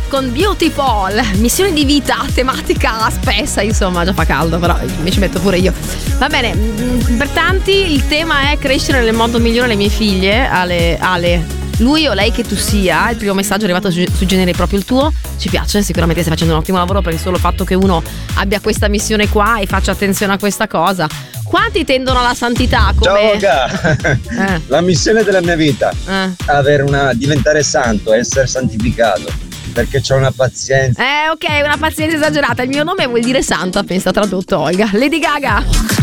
con Beautiful, missione di vita, tematica spessa, insomma, già fa caldo, però mi ci metto pure io. Va bene, per tanti il tema è crescere nel modo migliore le mie figlie. Ale, lui o lei che tu sia, il primo messaggio è arrivato su genere proprio il tuo. Ci piace, sicuramente stai facendo un ottimo lavoro, perché solo il fatto che uno abbia questa missione qua e faccia attenzione a questa cosa. Quanti tendono alla santità? Come... Ciao Ga. La missione della mia vita diventare santo, essere santificato, perché c'ho una pazienza. Ok, una pazienza esagerata. Il mio nome vuol dire santa, pensa, tradotto Olga. Lady Gaga.